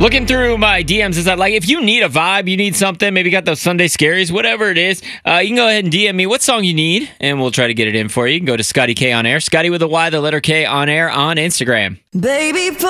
Looking through my DMs is that like if you need a vibe, you need something, maybe got those Sunday scaries, whatever it is, you can go ahead and DM me what song you need, and we'll try to get it in for you. You can go to Scotty K on Air, Scotty with a Y, the letter K on Air on Instagram. Baby,